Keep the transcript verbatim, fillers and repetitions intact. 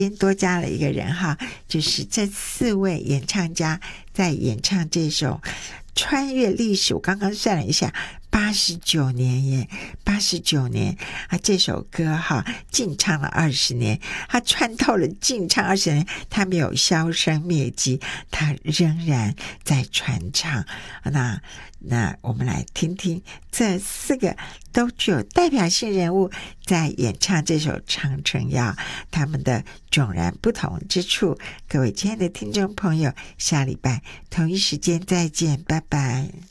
多加了一个人哈，就是这四位演唱家在演唱这首穿越历史，我刚刚算了一下，八十九年耶，八十九年啊！这首歌哈，禁唱了二十年，它穿透了禁唱二十年，它没有销声灭迹，它仍然在传唱。那那我们来听听这四个都具有代表性人物在演唱这首《长城谣》，他们的迥然不同之处。各位亲爱的听众朋友，下礼拜同一时间再见，拜拜。